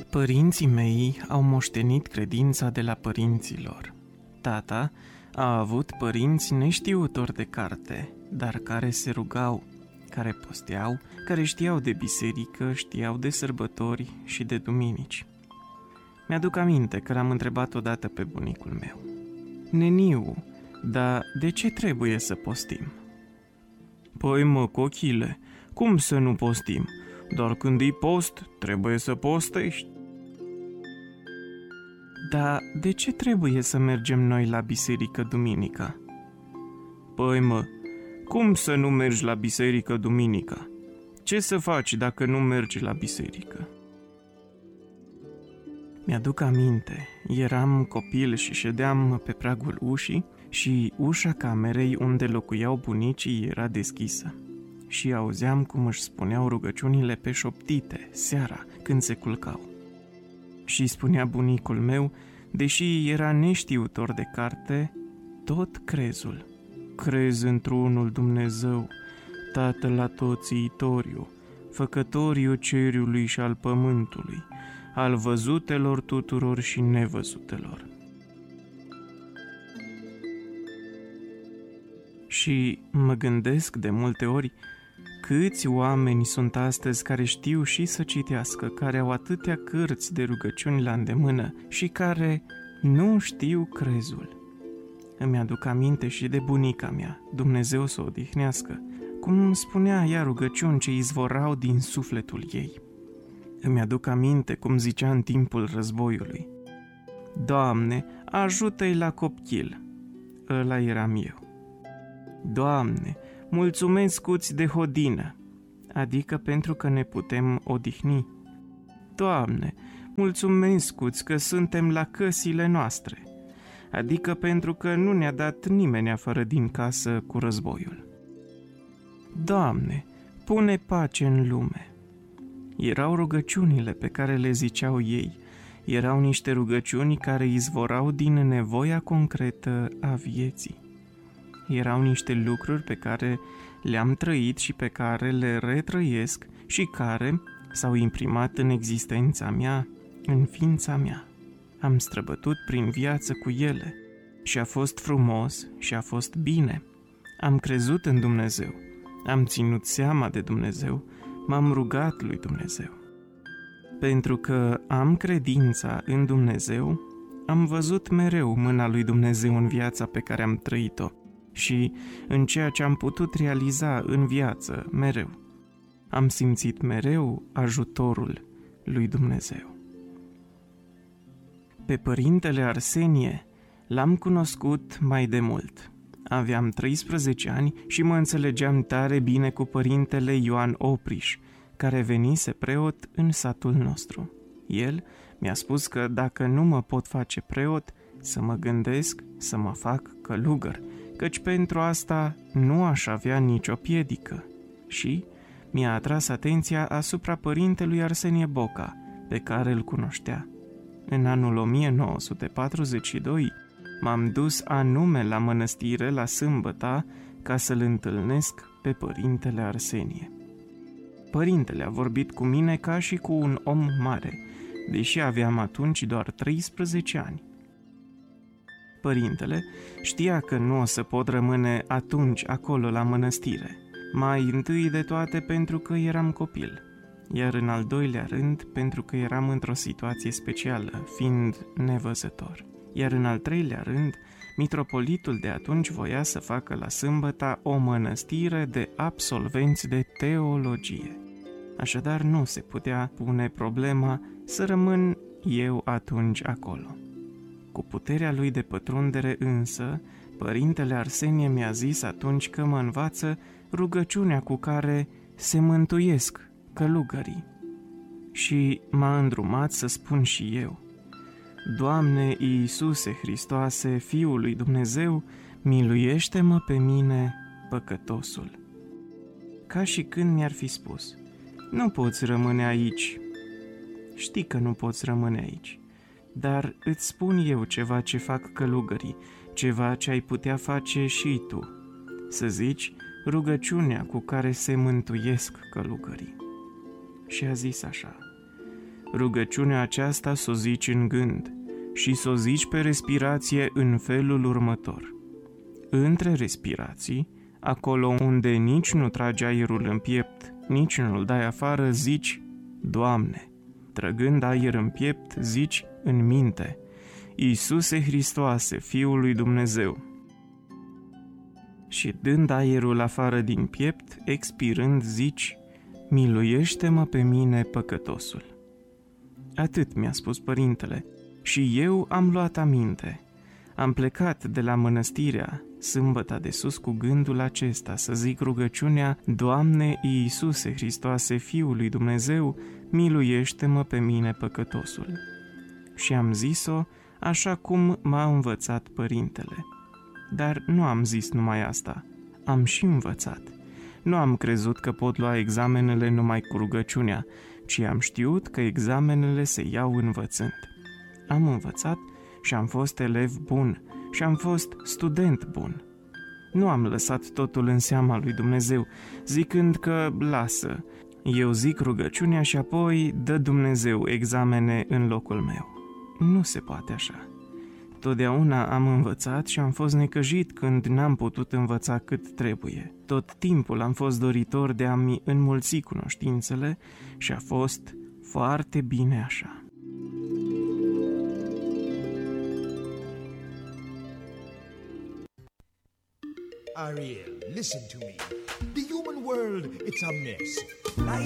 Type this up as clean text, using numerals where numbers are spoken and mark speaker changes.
Speaker 1: Părinții mei au moștenit credința de la părinților. Tata a avut părinți neștiutori de carte, dar care se rugau, care posteau, care știau de biserică, știau de sărbători și de duminici. Mi-aduc aminte că l-am întrebat odată pe bunicul meu: Neniu, dar de ce trebuie să postim? Păi mă, cochile, cum să nu postim? Doar când e post, trebuie să postești. Dar de ce trebuie să mergem noi la biserică duminica? Păi mă, cum să nu mergi la biserică duminica? Ce să faci dacă nu mergi la biserică? Mi-aduc aminte, eram copil și ședeam pe pragul ușii și ușa camerei unde locuiau bunicii era deschisă. Și auzeam cum își spuneau rugăciunile pe șoptite, seara, când se culcau. Și spunea bunicul meu, deși era neștiutor de carte, tot crezul. Crez într-unul Dumnezeu, Tatăl atotțiitoriu, Făcătoriu cerului și al pământului, al văzutelor tuturor și nevăzutelor. Și mă gândesc de multe ori câți oameni sunt astăzi care știu și să citească, care au atâtea cărți de rugăciuni la îndemână și care nu știu crezul. Îmi aduc aminte și de bunica mea, Dumnezeu să o odihnească, cum spunea ea rugăciuni ce izvorau din sufletul ei. Îmi aduc aminte cum zicea în timpul războiului: Doamne, ajută-i la copil. Ăla eram eu. Doamne, mulțumesc-ți de hodină, adică pentru că ne putem odihni. Doamne, mulțumesc-ți că suntem la căsile noastre, adică pentru că nu ne-a dat nimeni afară din casă cu războiul. Doamne, pune pace în lume. Erau rugăciunile pe care le ziceau ei, erau niște rugăciuni care izvorau din nevoia concretă a vieții. Erau niște lucruri pe care le-am trăit și pe care le retrăiesc și care s-au imprimat în existența mea, în ființa mea. Am străbătut prin viață cu ele și a fost frumos și a fost bine. Am crezut în Dumnezeu, am ținut seama de Dumnezeu, m-am rugat lui Dumnezeu. Pentru că am credința în Dumnezeu, am văzut mereu mâna lui Dumnezeu în viața pe care am trăit-o și în ceea ce am putut realiza în viață mereu. Am simțit mereu ajutorul lui Dumnezeu. Pe părintele Arsenie l-am cunoscut mai de mult. Aveam 13 ani și mă înțelegeam tare bine cu părintele Ioan Opriș, care venise preot în satul nostru. El mi-a spus că dacă nu mă pot face preot, să mă gândesc să mă fac călugăr, căci pentru asta nu aș avea nicio piedică. Și mi-a atras atenția asupra părintelui Arsenie Boca, pe care îl cunoștea. În anul 1942 m-am dus anume la mănăstire la sâmbăta ca să-l întâlnesc pe părintele Arsenie. Părintele a vorbit cu mine ca și cu un om mare, deși aveam atunci doar 13 ani. Părintele știa că nu o să pot rămâne atunci acolo la mănăstire, mai întâi de toate pentru că eram copil, iar în al doilea rând pentru că eram într-o situație specială, fiind nevăzător. Iar în al treilea rând, mitropolitul de atunci voia să facă la sâmbăta o mănăstire de absolvenți de teologie. Așadar nu se putea pune problema să rămân eu atunci acolo. Cu puterea lui de pătrundere însă, părintele Arsenie mi-a zis atunci că mă învață rugăciunea cu care se mântuiesc călugării. Și m-a îndrumat să spun și eu: Doamne Iisuse Hristoase, Fiul lui Dumnezeu, miluiește-mă pe mine, păcătosul. Ca și când mi-ar fi spus: nu poți rămâne aici. Știi că nu poți rămâne aici, dar îți spun eu ceva ce fac călugării, ceva ce ai putea face și tu. Să zici rugăciunea cu care se mântuiesc călugării. Și a zis așa: rugăciunea aceasta s-o zici în gând și s-o zici pe respirație în felul următor. Între respirații, acolo unde nici nu tragi aerul în piept, nici nu-l dai afară, zici, Doamne. Trăgând aer în piept, zici în minte, Iisuse Hristoase, Fiul lui Dumnezeu. Și dând aerul afară din piept, expirând, zici, miluiește-mă pe mine, păcătosul. Atât mi-a spus părintele și eu am luat aminte. Am plecat de la mănăstirea sâmbăta de sus cu gândul acesta să zic rugăciunea Doamne Iisuse Hristoase, Fiul lui Dumnezeu, miluiește-mă pe mine, păcătosul. Și am zis-o așa cum m-a învățat părintele. Dar nu am zis numai asta, am și învățat. Nu am crezut că pot lua examenele numai cu rugăciunea, ci am știut că examenele se iau învățând. Am învățat și am fost elev bun și am fost student bun. Nu am lăsat totul în seama lui Dumnezeu, zicând că lasă, eu zic rugăciunea și apoi dă Dumnezeu examene în locul meu. Nu se poate așa. Totdeauna am învățat și am fost necăjit când n-am putut învăța cât trebuie. Tot timpul am fost doritor de a-mi înmulți cunoștințele și a fost foarte bine așa.
Speaker 2: Ariel, listen to me. The human world, it's a mess.